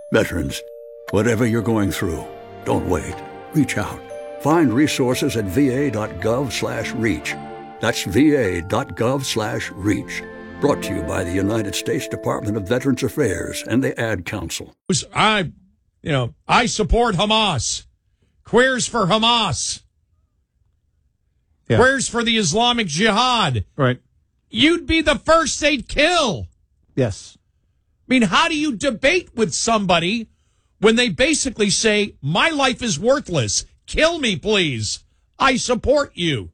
Veterans, whatever you're going through, don't wait. Reach out. Find resources at va.gov/reach. That's va.gov/reach. Brought to you by the United States Department of Veterans Affairs and the Ad Council. I support Hamas. Queers for Hamas. Yeah. Queers for the Islamic Jihad. Right. You'd be the first they'd kill. Yes. I mean, how do you debate with somebody when they basically say, my life is worthless? Kill me, please. I support you.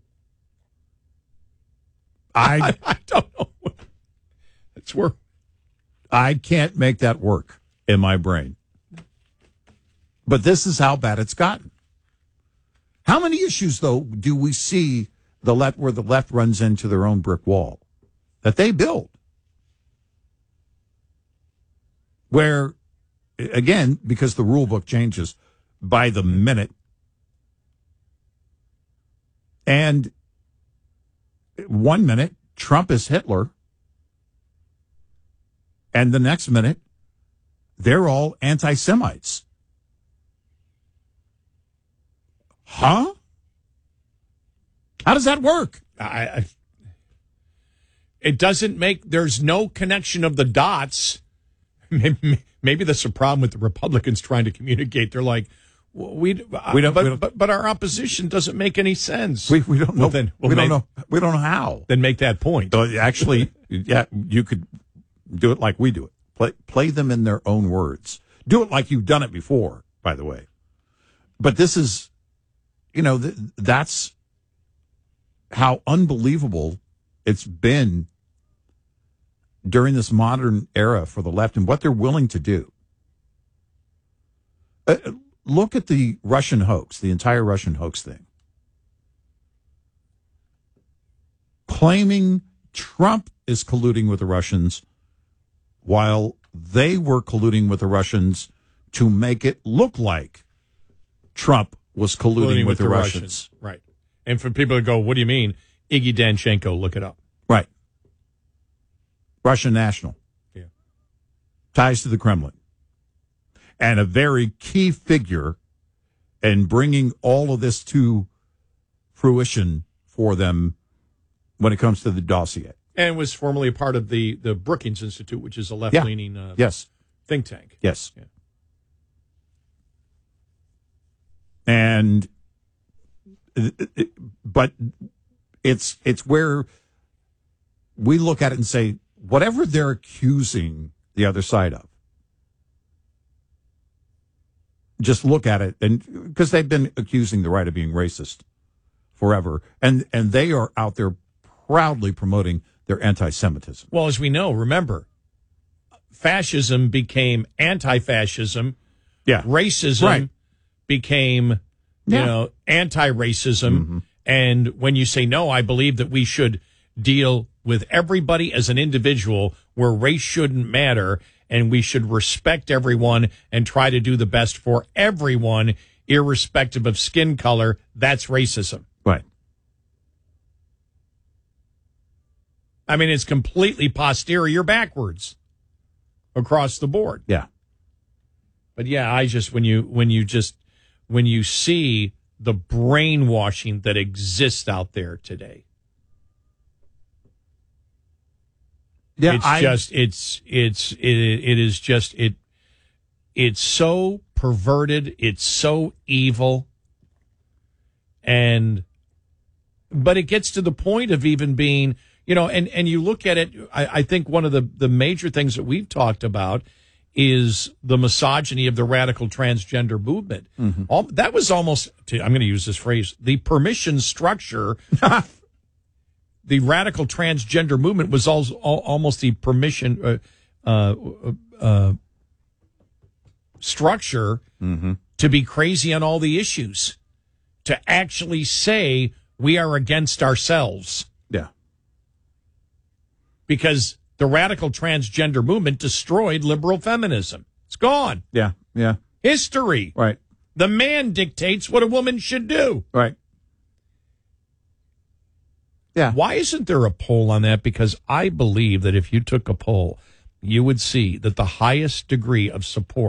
I don't know. That's where I can't make that work in my brain. But this is how bad it's gotten. How many issues, though, do we see where the left runs into their own brick wall that they build? Where, again, because the rule book changes by the minute, and 1 minute, Trump is Hitler, and the next minute, they're all anti-Semites. Huh? How does that work? It doesn't make, there's no connection of the dots. Maybe that's the problem with the Republicans trying to communicate. They're like, but our opposition doesn't make any sense. We don't know. We don't know how. Then make that point. So actually, yeah, you could do it like we do it. Play them in their own words. Do it like you've done it before, by the way. But this is, that's how unbelievable it's been during this modern era for the left and what they're willing to do. Look at the Russian hoax, the entire Russian hoax thing. Claiming Trump is colluding with the Russians while they were colluding with the Russians to make it look like Trump was colluding with the Russians. Right. And for people to go, what do you mean? Iggy Danchenko, look it up. Right. Russian national. Yeah. Ties to the Kremlin. And a very key figure in bringing all of this to fruition for them when it comes to the dossier. And was formerly a part of the Brookings Institute, which is a left-leaning yes. think tank. Yes. Yeah. And but it's where we look at it and say, whatever they're accusing the other side of, just look at it, and because they've been accusing the right of being racist forever, and they are out there proudly promoting their anti-Semitism. Well, as we know, remember, fascism became anti-fascism. Yeah, racism became, anti-racism. Mm-hmm. And when you say, no, I believe that we should deal with everybody as an individual where race shouldn't matter, and we should respect everyone and try to do the best for everyone, irrespective of skin color, that's racism. Right. I mean, it's completely posterior backwards across the board. Yeah. But yeah, I just, when you see the brainwashing that exists out there today, yeah, it's so perverted, it's so evil, but it gets to the point of even being, and you look at it, I think one of the major things that we've talked about is the misogyny of the radical transgender movement. Mm-hmm. That was almost, I'm going to use this phrase, the permission structure. The radical transgender movement was almost the permission structure to be crazy on all the issues, to actually say we are against ourselves. Yeah. Because the radical transgender movement destroyed liberal feminism. It's gone. Yeah, yeah. History. Right. The man dictates what a woman should do. Right. Yeah. Why isn't there a poll on that? Because I believe that if you took a poll, you would see that the highest degree of support